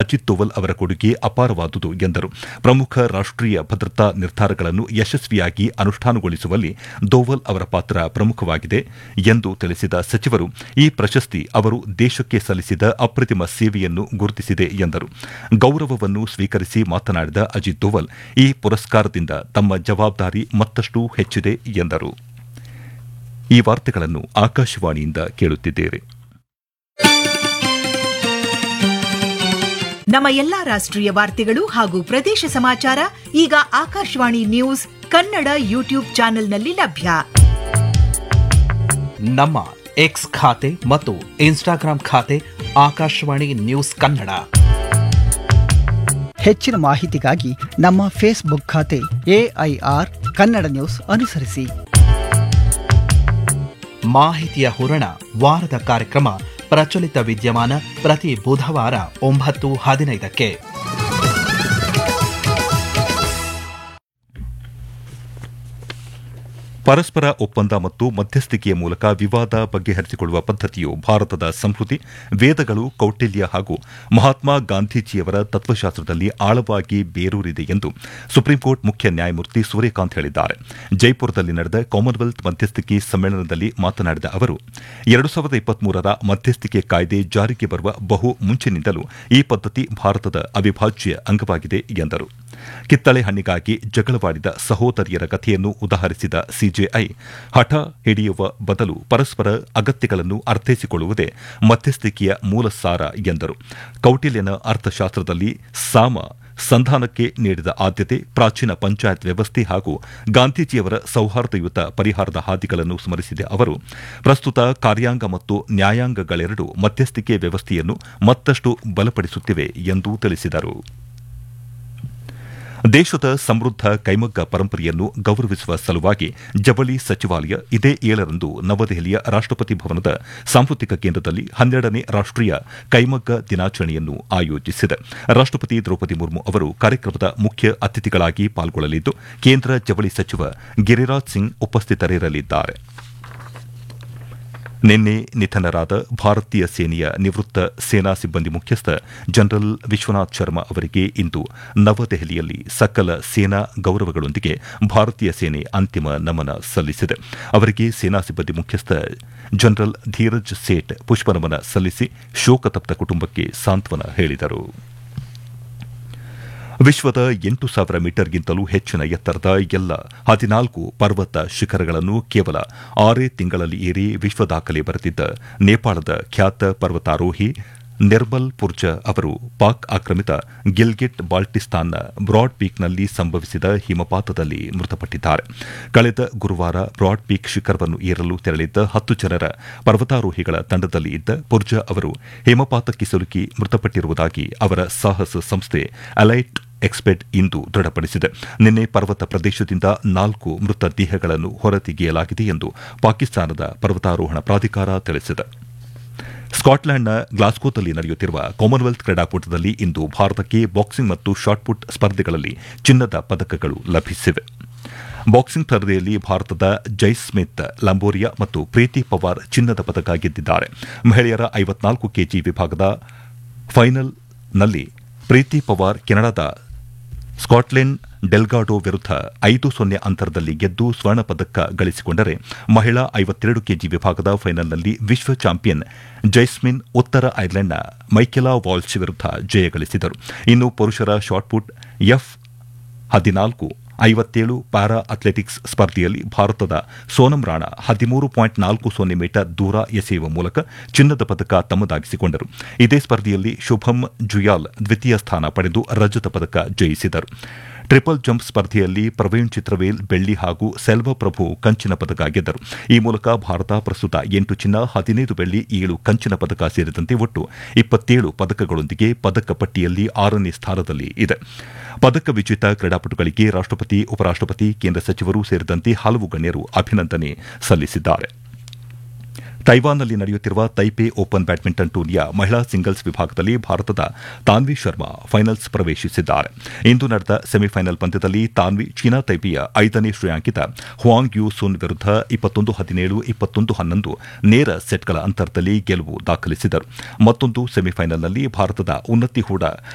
ಅಜಿತ್ ದೋವಲ್ ಅವರ ಕೊಡುಗೆ ಅಪಾರವಾದುದು ಎಂದರು. ಪ್ರಮುಖ ರಾಷ್ಟೀಯ ಭದ್ರತಾ ನಿರ್ಧಾರಗಳನ್ನು ಯಶಸ್ವಿಯಾಗಿ ಅನುಷ್ಠಾನಗೊಳಿಸುವಲ್ಲಿ ದೋವಲ್ ಅವರ ಪಾತ್ರ ಪ್ರಮುಖವಾಗಿದೆ ಎಂದು ತಿಳಿಸಿದ ಸಚಿವರು, ಈ ಪ್ರಶಸ್ತಿ ಅವರು ದೇಶಕ್ಕೆ ಸಲ್ಲಿಸಿದ ಅಪ್ರತಿಮ ಸೇವೆಯನ್ನು ಗುರುತಿಸಿದೆ ಎಂದರು. ಗೌರವವನ್ನು ಸ್ವೀಕರಿಸಿ ಮಾತನಾಡಿದ ಅಜಿತ್ ದೋವಲ್, ಈ ಪುರಸ್ಕಾರದಿಂದ ತಮ್ಮ ಜವಾಬ್ದಾರಿ ಮತ್ತಷ್ಟು ಹೆಚ್ಚಿದೆ ಎಂದರು. ಈ ವಾರ್ತೆಗಳನ್ನು ಆಕಾಶವಾಣಿಯಿಂದ ಕೇಳುತ್ತಿದ್ದೇವೆ. ನಮ್ಮ ಎಲ್ಲಾ ರಾಷ್ಟ್ರೀಯ ವಾರ್ತೆಗಳು ಹಾಗೂ ಪ್ರದೇಶ ಸಮಾಚಾರ ಈಗ ಆಕಾಶವಾಣಿ ನ್ಯೂಸ್ ಕನ್ನಡ ಯೂಟ್ಯೂಬ್ ಚಾನೆಲ್ನಲ್ಲಿ ಲಭ್ಯ. ನಮ್ಮ ಎಕ್ಸ್ ಖಾತೆ ಮತ್ತು ಇನ್ಸ್ಟಾಗ್ರಾಂ ಖಾತೆ ಆಕಾಶವಾಣಿ ನ್ಯೂಸ್ ಕನ್ನಡ. ಹೆಚ್ಚಿನ ಮಾಹಿತಿಗಾಗಿ ನಮ್ಮ ಫೇಸ್ಬುಕ್ ಖಾತೆ AIR ಕನ್ನಡ ನ್ಯೂಸ್ ಅನುಸರಿಸಿ. ಮಾಹಿತಿಯ ಹೂರಣ ವಾರದ ಕಾರ್ಯಕ್ರಮ ಪ್ರಚಲಿತ ವಿದ್ಯಮಾನ ಪ್ರತಿ ಬುಧವಾರ 9:15ಕ್ಕೆ. ಪರಸ್ಪರ ಒಪ್ಪಂದ ಮತ್ತು ಮಧ್ಯಸ್ಥಿಕೆಯ ಮೂಲಕ ವಿವಾದ ಬಗೆಹರಿಸಿಕೊಳ್ಳುವ ಪದ್ಧತಿಯು ಭಾರತದ ಸಂಸ್ಕೃತಿ, ವೇದಗಳು, ಕೌಟಿಲ್ಯ ಹಾಗೂ ಮಹಾತ್ಮ ಗಾಂಧೀಜಿಯವರ ತತ್ವಶಾಸ್ತ್ರದಲ್ಲಿ ಆಳವಾಗಿ ಬೇರೂರಿದೆ ಎಂದು ಸುಪ್ರೀಂಕೋರ್ಟ್ ಮುಖ್ಯ ನ್ಯಾಯಮೂರ್ತಿ ಸೂರ್ಯಕಾಂತ್ ಹೇಳಿದ್ದಾರೆ. ಜೈಪುರದಲ್ಲಿ ನಡೆದ ಕಾಮನ್ವೆಲ್ತ್ ಮಧ್ಯಸ್ಥಿಕೆ ಸಮ್ಮೇಳನದಲ್ಲಿ ಮಾತನಾಡಿದ ಅವರು, 2023ರ ಮಧ್ಯಸ್ಥಿಕೆ ಕಾಯ್ದೆ ಜಾರಿಗೆ ಬರುವ ಬಹು ಮುಂಚಿನಿಂದಲೂ ಈ ಪದ್ಧತಿ ಭಾರತದ ಅವಿಭಾಜ್ಯ ಅಂಗವಾಗಿದೆ ಎಂದರು. ಕಿತ್ತಳೆ ಹಣ್ಣಿಗಾಗಿ ಜಗಳವಾಡಿದ ಸಹೋದರಿಯರ ಕಥೆಯನ್ನು ಉದಾಹರಿಸಿದ ಸಿಜೆಐ, ಹಠ ಹಿಡಿಯುವ ಬದಲು ಪರಸ್ಪರ ಅಗತ್ಯಗಳನ್ನು ಅರ್ಥೈಸಿಕೊಳ್ಳುವುದೇ ಮಧ್ಯಸ್ಥಿಕೆಯ ಮೂಲ ಸಾರ ಎಂದರು. ಕೌಟಿಲ್ಯನ ಅರ್ಥಶಾಸ್ತ್ರದಲ್ಲಿ ಸಾಮ ಸಂಧಾನಕ್ಕೆ ನೀಡಿದ ಆದ್ಯತೆ, ಪ್ರಾಚೀನ ಪಂಚಾಯತ್ ವ್ಯವಸ್ಥೆ ಹಾಗೂ ಗಾಂಧೀಜಿಯವರ ಸೌಹಾರ್ದಯುತ ಪರಿಹಾರದ ಹಾದಿಗಳನ್ನು ಸ್ಮರಿಸಿದ ಅವರು, ಪ್ರಸ್ತುತ ಕಾರ್ಯಾಂಗ ಮತ್ತು ನ್ಯಾಯಾಂಗಗಳೆರಡೂ ಮಧ್ಯಸ್ಥಿಕೆ ವ್ಯವಸ್ಥೆಯನ್ನು ಮತ್ತಷ್ಟು ಬಲಪಡಿಸುತ್ತಿವೆ ಎಂದು ತಿಳಿಸಿದರು. ದೇಶದ ಸಮೃದ್ಧ ಕೈಮಗ್ಗ ಪರಂಪರೆಯನ್ನು ಗೌರವಿಸುವ ಸಲುವಾಗಿ ಜವಳಿ ಸಚಿವಾಲಯ ಇದೇ 7ರಂದು ನವದೆಹಲಿಯ ರಾಷ್ಟಪತಿ ಭವನದ ಸಾಂಸ್ಕೃತಿಕ ಕೇಂದ್ರದಲ್ಲಿ 12ನೇ ರಾಷ್ಟೀಯ ಕೈಮಗ್ಗ ದಿನಾಚರಣೆಯನ್ನು ಆಯೋಜಿಸಿದೆ. ರಾಷ್ಟಪತಿ ದ್ರೌಪದಿ ಮುರ್ಮು ಅವರು ಕಾರ್ಯಕ್ರಮದ ಮುಖ್ಯ ಅತಿಥಿಗಳಾಗಿ ಪಾಲ್ಗೊಳ್ಳಲಿದ್ದು, ಕೇಂದ್ರ ಜವಳಿ ಸಚಿವ ಗಿರಿರಾಜ್ ಸಿಂಗ್ ಉಪಸ್ಥಿತರಿರಲಿದ್ದಾರೆ. ನಿನ್ನೆ ನಿಧನರಾದ ಭಾರತೀಯ ಸೇನೆಯ ನಿವೃತ್ತ ಸೇನಾ ಸಿಬ್ಬಂದಿ ಮುಖ್ಯಸ್ಥ ಜನರಲ್ ವಿಶ್ವನಾಥ್ ಶರ್ಮಾ ಅವರಿಗೆ ಇಂದು ನವದೆಹಲಿಯಲ್ಲಿ ಸಕಲ ಸೇನಾ ಗೌರವಗಳೊಂದಿಗೆ ಭಾರತೀಯ ಸೇನೆ ಅಂತಿಮ ನಮನ ಸಲ್ಲಿಸಿದೆ. ಅವರಿಗೆ ಸೇನಾ ಸಿಬ್ಬಂದಿ ಮುಖ್ಯಸ್ಥ ಜನರಲ್ ಧೀರಜ್ ಸೇಠ್ ಪುಷ್ಪನಮನ ಸಲ್ಲಿಸಿ ಶೋಕತಪ್ತ ಕುಟುಂಬಕ್ಕೆ ಸಾಂತ್ವನ ಹೇಳಿದರು. ವಿಶ್ವದ 8,000 ಮೀಟರ್ಗಿಂತಲೂ ಹೆಚ್ಚಿನ ಎತ್ತರದ ಎಲ್ಲ 14 ಪರ್ವತ ಶಿಖರಗಳನ್ನು ಕೇವಲ 6 ತಿಂಗಳಲ್ಲಿ ಏರಿ ವಿಶ್ವ ದಾಖಲೆ ಬರೆದಿದ್ದ ನೇಪಾಳದ ಖ್ಯಾತ ಪರ್ವತಾರೋಹಿ ನಿರ್ಮಲ್ ಪುರ್ಜಾ ಅವರು ಪಾಕ್ ಆಕ್ರಮಿತ ಗಿಲ್ಗಿಟ್ ಬಾಲ್ಟಿಸ್ತಾನ್ನ ಬ್ರಾಡ್ ಪೀಕ್ನಲ್ಲಿ ಸಂಭವಿಸಿದ ಹಿಮಪಾತದಲ್ಲಿ ಮೃತಪಟ್ಟಿದ್ದಾರೆ. ಕಳೆದ ಗುರುವಾರ ಬ್ರಾಡ್ ಪೀಕ್ ಶಿಖರವನ್ನು ಏರಲು ತೆರಳಿದ್ದ 10 ಜನರ ಪರ್ವತಾರೋಹಿಗಳ ತಂಡದಲ್ಲಿ ಇದ್ದ ಪುರ್ಜಾ ಅವರು ಹಿಮಪಾತಕ್ಕೆ ಸಿಲುಕಿ ಮೃತಪಟ್ಟಿರುವುದಾಗಿ ಅವರ ಸಾಹಸ ಸಂಸ್ಥೆ ಅಲೈಟ್ ಎಕ್ಸ್ಪೆಟ್ ಇಂದು ದೃಢಪಡಿಸಿದೆ. ನಿನ್ನೆ ಪರ್ವತ ಪ್ರದೇಶದಿಂದ 4 ಮೃತ ದೇಹಗಳನ್ನು ಹೊರತೆಗೆಯಲಾಗಿದೆ ಎಂದು ಪಾಕಿಸ್ತಾನದ ಪರ್ವತಾರೋಹಣ ಪ್ರಾಧಿಕಾರ ತಿಳಿಸಿದೆ. ಸ್ಕಾಟ್ಲೆಂಡ್ನ ಗ್ಲಾಸ್ಗೋದಲ್ಲಿ ನಡೆಯುತ್ತಿರುವ ಕಾಮನ್ವೆಲ್ತ್ ಕ್ರೀಡಾಕೂಟದಲ್ಲಿ ಇಂದು ಭಾರತಕ್ಕೆ ಬಾಕ್ಸಿಂಗ್ ಮತ್ತು ಶಾಟ್ಪುಟ್ ಸ್ಪರ್ಧೆಗಳಲ್ಲಿ ಚಿನ್ನದ ಪದಕಗಳು ಲಭಿಸಿವೆ. ಬಾಕ್ಸಿಂಗ್ ಸ್ಪರ್ಧೆಯಲ್ಲಿ ಭಾರತದ ಜೈಸ್ಮಿತ್ ಲಂಬೋರಿಯಾ ಮತ್ತು ಪ್ರೀತಿ ಪವಾರ್ ಚಿನ್ನದ ಪದಕ ಗೆದ್ದಿದ್ದಾರೆ. ಮಹಿಳೆಯರ 54 ಕೆಜಿ ವಿಭಾಗದ ಫೈನಲ್ನಲ್ಲಿ ಪ್ರೀತಿ ಪವಾರ್ ಕೆನಡಾದ ಸ್ಕಾಟ್ಲೆಂಡ್ ಡೆಲ್ಗಾಡೋ ವಿರುದ್ಧ 5-0 ಅಂತರದಲ್ಲಿ ಗೆದ್ದು ಸ್ವರ್ಣ ಪದಕ ಗಳಿಸಿಕೊಂಡರೆ, ಮಹಿಳಾ 52 ಕೆಜಿ ವಿಭಾಗದ ಫೈನಲ್ನಲ್ಲಿ ವಿಶ್ವ ಚಾಂಪಿಯನ್ ಜೈಸ್ಮಿನ್ ಉತ್ತರ ಐರ್ಲೆಂಡ್ನ ಮೈಕೆಲಾ ವಾಲ್ಶ್ ವಿರುದ್ಧ ಜಯ ಗಳಿಸಿದರು. ಇನ್ನು ಪುರುಷರ ಶಾಟ್ಪುಟ್ F14 57 ಪ್ಯಾರಾ ಅಥ್ಲೆಟಿಕ್ಸ್ ಸ್ಪರ್ಧೆಯಲ್ಲಿ ಭಾರತದ ಸೋನಂ ರಾಣಾ 13.40 ಮೀಟರ್ ದೂರ ಎಸೆಯುವ ಮೂಲಕ ಚಿನ್ನದ ಪದಕ ತಮ್ಮದಾಗಿಸಿಕೊಂಡರು. ಇದೇ ಸ್ಪರ್ಧೆಯಲ್ಲಿ ಶುಭಂ ಜುಯಾಲ್ ದ್ವಿತೀಯ ಸ್ಥಾನ ಪಡೆದು ರಜತ ಪದಕ ಜಯಿಸಿದರು. ಟ್ರಿಪಲ್ ಜಂಪ್ ಸ್ಪರ್ಧೆಯಲ್ಲಿ ಪ್ರವೀಣ್ ಚಿತ್ರವೇಲ್ ಬೆಳ್ಳಿ ಹಾಗೂ ಸೆಲ್ವ ಪ್ರಭು ಕಂಚಿನ ಪದಕ ಗೆದ್ದರು. ಈ ಮೂಲಕ ಭಾರತ ಪ್ರಸ್ತುತ 8 ಚಿನ್ನ, 15 ಬೆಳ್ಳಿ, 7 ಕಂಚಿನ ಪದಕ ಸೇರಿದಂತೆ ಒಟ್ಟು 27 ಪದಕಗಳೊಂದಿಗೆ ಪದಕ ಪಟ್ಟಿಯಲ್ಲಿ 6ನೇ ಸ್ಥಾನದಲ್ಲಿ ಇದೆ. ಪದಕ ವಿಜೇತ ಕ್ರೀಡಾಪಟುಗಳಿಗೆ ರಾಷ್ಟಪತಿ, ಉಪರಾಷ್ಟಪತಿ, ಕೇಂದ್ರ ಸಚಿವರು ಸೇರಿದಂತೆ ಹಲವು ಗಣ್ಯರು ಅಭಿನಂದನೆ ಸಲ್ಲಿಸಿದ್ದಾರೆ. ತೈವಾನ್ನಲ್ಲಿ ನಡೆಯುತ್ತಿರುವ ತೈಪೆ ಓಪನ್ ಬ್ಯಾಡ್ಮಿಂಟನ್ ಟೂರ್ನಿಯ ಮಹಿಳಾ ಸಿಂಗಲ್ಸ್ ವಿಭಾಗದಲ್ಲಿ ಭಾರತದ ತಾನ್ವಿ ಶರ್ಮಾ ಫೈನಲ್ಸ್ ಪ್ರವೇಶಿಸಿದ್ದಾರೆ. ಇಂದು ನಡೆದ ಸೆಮಿಫೈನಲ್ ಪಂದ್ಯದಲ್ಲಿ ತಾನ್ವಿ ಚೀನಾ ತೈಪೆಯ 5ನೇ ಶ್ರೇಯಾಂಕಿತ ಹುವಾಂಗ್ ಯು ಸುನ್ ವಿರುದ್ಧ 21-17, 21-11 ನೇರ ಸೆಟ್ಗಳ ಅಂತರದಲ್ಲಿ ಗೆಲುವು ದಾಖಲಿಸಿದರು. ಮತ್ತೊಂದು ಸೆಮಿಫೈನಲ್ನಲ್ಲಿ ಭಾರತದ ಉನ್ನತಿ ಹೂಡಾ